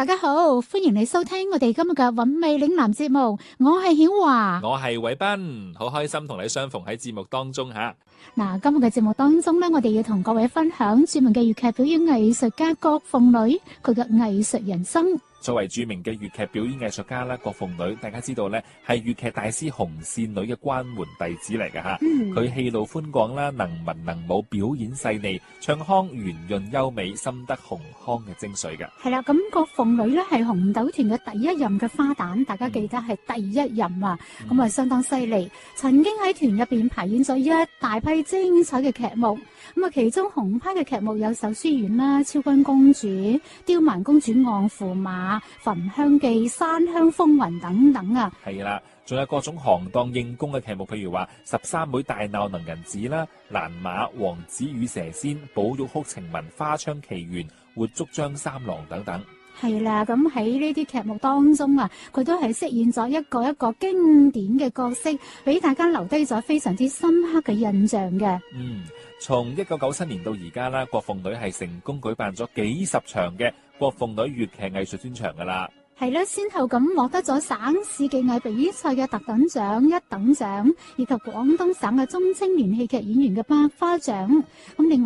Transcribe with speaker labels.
Speaker 1: 大家好，歡迎你收聽我哋今日嘅韻味嶺南節目，我係曉華，
Speaker 2: 我係偉斌，好開心同你相逢喺節目當中吓。
Speaker 1: 嗱，今日嘅節目當中呢，我哋要同各位分享著名嘅粵劇表演藝術家郭鳳女佢嘅藝術人生。
Speaker 2: 作為著名嘅粵劇表演藝術家啦，郭鳳女大家知道咧係粵劇大師紅線女嘅關門弟子嚟嘅吓。佢戲路寬廣啦，能文能武，表演細膩，唱腔圓潤優美，深得紅腔嘅精髓嘅。
Speaker 1: 係啦，咁郭鳳女咧係紅豆團嘅第一任嘅花旦，大家記得係第一任啊，咁啊相當犀利，曾經喺團入邊排演咗一大批精彩嘅劇目。咁啊，其中紅派嘅劇目有《壽書院》啦，《昭君公主》、《刁蠻公主按駙馬》、《焚香記》、《山鄉風雲》等等啊。
Speaker 2: 係啦，仲有各種行當應功嘅劇目，譬如話《13妹大鬧能人寺》啦，《蘭馬》、《王子與蛇仙》、《寶玉哭情文》、《花槍奇緣》、《活捉張三郎》等等。
Speaker 1: 係啦，咁喺呢啲劇目當中啊，佢都係飾演咗一個一個經典嘅角色，俾大家留低咗非常之深刻嘅印象嘅。
Speaker 2: 從1997年到而家啦，郭鳳女係成功舉辦咗幾十場嘅郭鳳女粵劇藝術專場噶啦。
Speaker 1: 係啦，先後咁獲得咗省市技藝比賽嘅特等獎、一等獎，以及廣東省嘅中青年戲劇演員嘅百花獎。咁另外